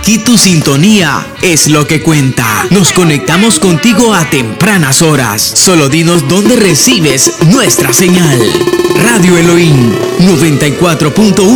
Aquí tu sintonía es lo que cuenta. Nos conectamos contigo a tempranas horas. Solo dinos dónde recibes nuestra señal. Radio Elohim 94.1